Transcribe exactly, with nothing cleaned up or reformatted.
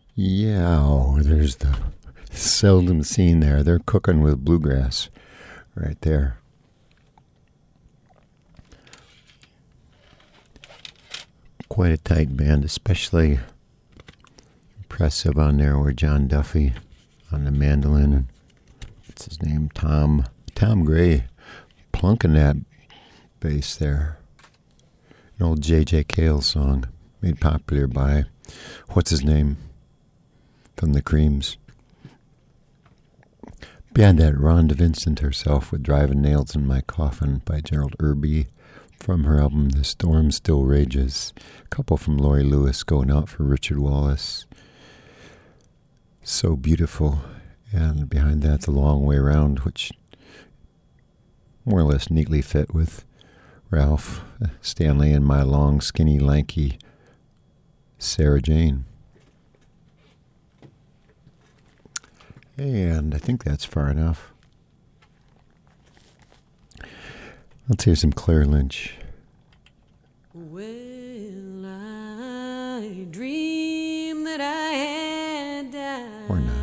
Yeah, oh, there's the seldom seen there. They're cooking with bluegrass right there. Quite a tight band, especially impressive on there were John Duffy on the mandolin and what's his name, Tom Tom Gray plunking that bass there. An old J J Cale song made popular by what's his name from the Creams. Beyond that, Rhonda Vincent herself with Driving Nails in My Coffin by Gerald Irby from her album The Storm Still Rages. A couple from Laurie Lewis going out for Richard Wallace. So Beautiful. And behind that, The Long Way Round, which more or less neatly fit with Ralph Stanley and My Long, Skinny, Lanky Sarah Jane. And I think that's far enough. Let's hear some Claire Lynch. Well, I dreamed that I had died. Or not.